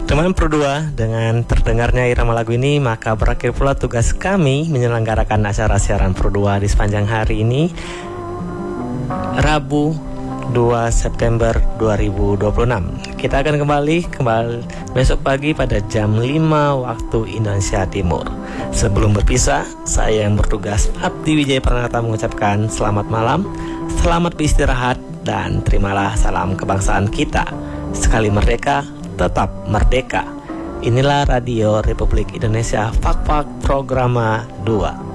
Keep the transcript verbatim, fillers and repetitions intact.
Teman Pro dua, dengan terdengarnya irama lagu ini, maka berakhir pula tugas kami menyelenggarakan acara siaran Pro dua di sepanjang hari ini, Rabu dua September dua ribu dua puluh enam. Kita akan kembali kembali besok pagi pada jam lima waktu Indonesia Timur. Sebelum berpisah, saya yang bertugas Abdi Wijaya Pranata mengucapkan selamat malam, selamat beristirahat, dan terimalah salam kebangsaan kita. Sekali merdeka, tetap merdeka. Inilah Radio Republik Indonesia, Fak Fak Programa dua.